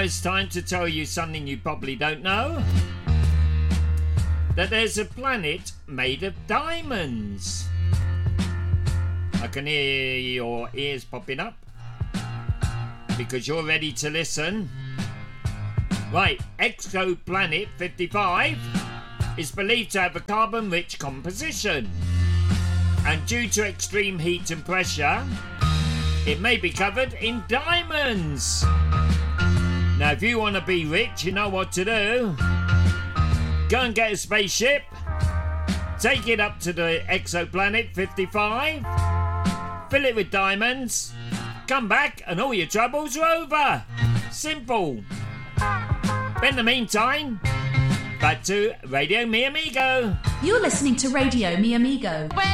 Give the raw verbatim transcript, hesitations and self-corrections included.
it's time to tell you something you probably don't know. That there's a planet made of diamonds. I can hear your ears popping up because you're ready to listen. Right, Exoplanet fifty-five is believed to have a carbon-rich composition, and due to extreme heat and pressure, it may be covered in diamonds. Now, if you want to be rich, you know what to do. Go and get a spaceship, take it up to the Exoplanet fifty-five, fill it with diamonds, come back and all your troubles are over. Simple. In the meantime, back to Radio Mi Amigo. You're listening to Radio Mi Amigo. When